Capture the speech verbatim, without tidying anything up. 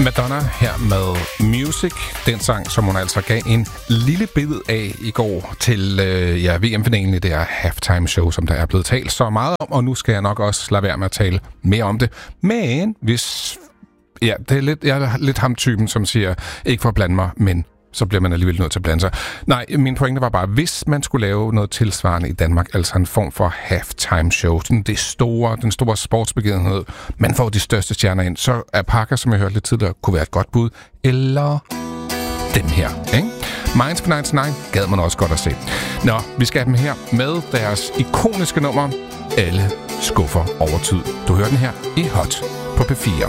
Madonna her med Music. Den sang, som hun altså gav en lille bid af i går til øh, ja, V M-finalen i det her halftime show, som der er blevet talt så meget om. Og nu skal jeg nok også lade være med at tale mere om det. Men hvis... Ja, det er lidt, jeg er lidt ham typen, som siger, ikke for at blande mig, men så bliver man alligevel nødt til at blande sig. Nej, min pointe var bare, hvis man skulle lave noget tilsvarende i Danmark, altså en form for halftime show, sådan det store, den store sportsbegivenhed, man får de største stjerner ind, så er Parker, som jeg hørte lidt tidligere, kunne være et godt bud. Eller dem her, ikke? Minds for nioghalvfems gad man også godt at se. Nå, vi skal have dem her med deres ikoniske nummer, Alle skuffer over tid. Du hører den her i Hot på P fire.